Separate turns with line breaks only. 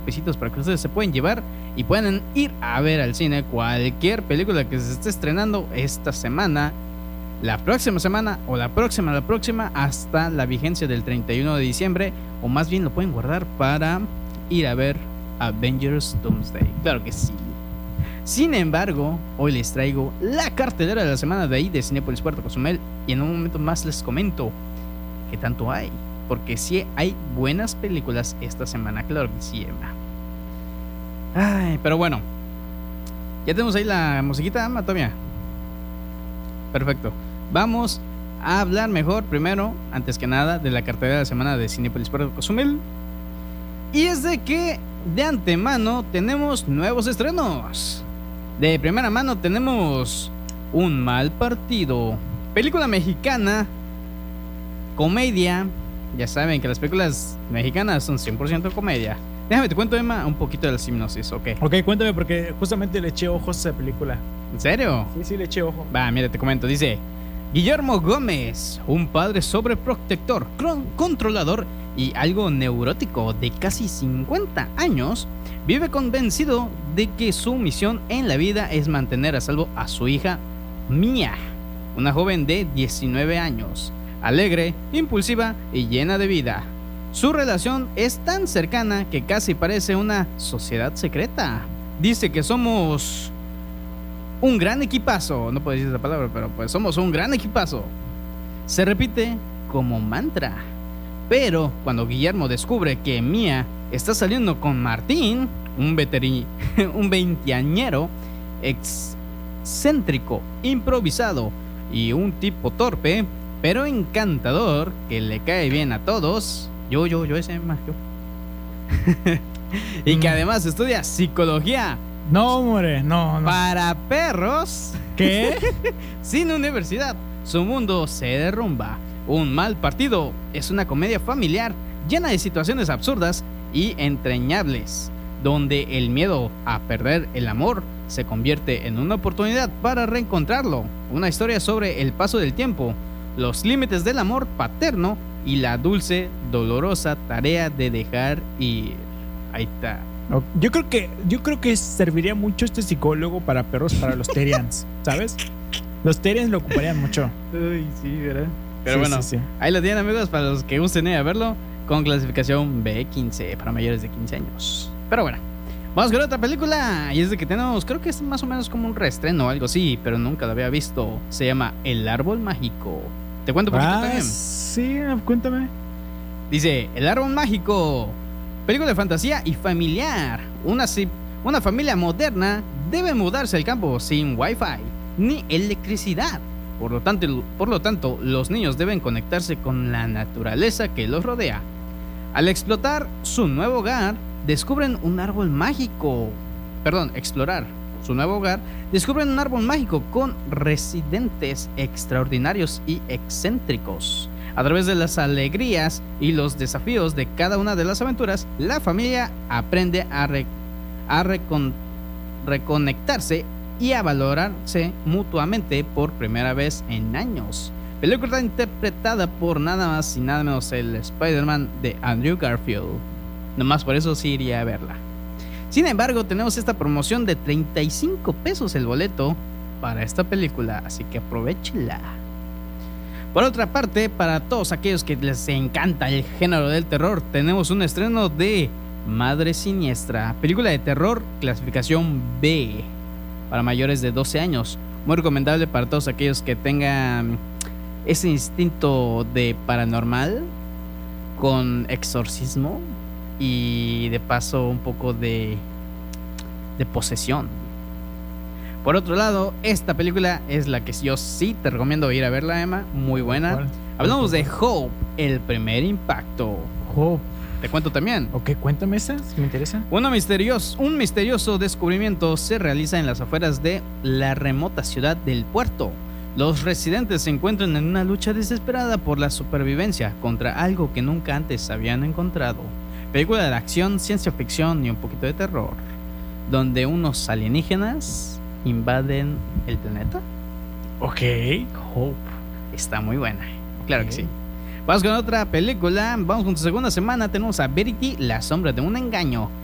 pesitos para que ustedes se pueden llevar y pueden ir a ver al cine cualquier película que se esté estrenando esta semana, la próxima semana o la próxima hasta la vigencia del 31 de diciembre, o más bien lo pueden guardar para ir a ver Avengers Doomsday. Claro que sí. Sin embargo, hoy les traigo la cartelera de la semana de ahí de Cinépolis Puerto Cozumel, y en un momento más les comento qué tanto hay, porque sí hay buenas películas esta semana, claro que sí, Emma. Ay, pero bueno, ya tenemos ahí la musiquita, Emma, todavía. Perfecto. Vamos a hablar mejor primero, antes que nada, de la cartelera de la semana de Cinépolis Puerto Cozumel. Y es de que de antemano tenemos nuevos estrenos. De primera mano tenemos Un Mal Partido, película mexicana, comedia. Ya saben que las películas mexicanas son 100% comedia. Déjame te cuento, Emma, un poquito de la sinopsis, ¿ok?
Ok, cuéntame, porque justamente le eché ojos a esa película.
¿En serio?
Sí, le eché ojo.
Va, mira, te comento, dice: Guillermo Gómez, un padre sobreprotector, controlador y algo neurótico de casi 50 años, vive convencido de que su misión en la vida es mantener a salvo a su hija Mia, una joven de 19 años, alegre, impulsiva y llena de vida. Su relación es tan cercana que casi parece una sociedad secreta. Dice que somos un gran equipazo. No puedo decir esa palabra, pero pues somos un gran equipazo. Se repite como mantra. Pero cuando Guillermo descubre que Mia está saliendo con Martín, un veinteañero excéntrico, improvisado y un tipo torpe, pero encantador, que le cae bien a todos. Yo, ese más yo. Y que además estudia psicología.
No, hombre, no.
Para perros.
¿Qué?
Sin universidad, su mundo se derrumba. Un Mal Partido es una comedia familiar llena de situaciones absurdas y entrañables, donde el miedo a perder el amor se convierte en una oportunidad para reencontrarlo. Una historia sobre el paso del tiempo, los límites del amor paterno y la dulce, dolorosa tarea de dejar ir. Ahí está.
Yo creo que serviría mucho este psicólogo para perros, para los Terians, ¿sabes? Los Terians lo ocuparían mucho.
Uy, sí, ¿verdad? Pero
Sí,
bueno,
sí.
ahí lo tienen, amigos, para los que gusten ir a verlo, con clasificación B15 para mayores de 15 años. Pero bueno, vamos con otra película. Y es de que tenemos, creo que es más o menos como un reestreno o algo así, pero nunca lo había visto. Se llama El Árbol Mágico. ¿Te cuento un poquito también?
Sí, cuéntame.
Dice: El Árbol Mágico, película de fantasía y familiar. Una familia moderna debe mudarse al campo sin wifi ni electricidad. Por lo tanto, los niños deben conectarse con la naturaleza que los rodea. Al explorar su nuevo hogar, descubren un árbol mágico con residentes extraordinarios y excéntricos. A través de las alegrías y los desafíos de cada una de las aventuras, la familia aprende a reconectarse y a valorarse mutuamente por primera vez en años. Película interpretada por nada más y nada menos el Spider-Man de Andrew Garfield. Nomás por eso sí iría a verla. Sin embargo, tenemos esta promoción de 35 pesos el boleto para esta película, así que aprovechenla. Por otra parte, para todos aquellos que les encanta el género del terror, tenemos un estreno de Madre Siniestra, película de terror clasificación B, para mayores de 12 años. Muy recomendable para todos aquellos que tengan ese instinto de paranormal con exorcismo y de paso un poco de posesión. Por otro lado, esta película es la que yo sí te recomiendo ir a verla, Emma. Muy buena.
¿Cuál?
Hablamos de Hope, el primer impacto.
Hope.
Te cuento también.
Ok, cuéntame esa, si me interesa.
Un misterioso descubrimiento se realiza en las afueras de la remota ciudad del puerto. Los residentes se encuentran en una lucha desesperada por la supervivencia contra algo que nunca antes habían encontrado. Película de acción, ciencia ficción y un poquito de terror, donde unos alienígenas invaden el planeta.
Ok.
Hope. Está muy buena. Claro que sí. Vamos con otra película. Vamos con tu segunda semana. Tenemos a Verity, la sombra de un engaño.